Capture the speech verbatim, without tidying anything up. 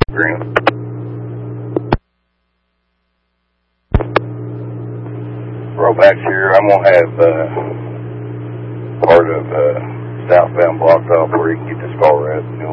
Green. Rollbacks here. I'm going to have uh, part of uh, southbound blocked off where you can get this car at.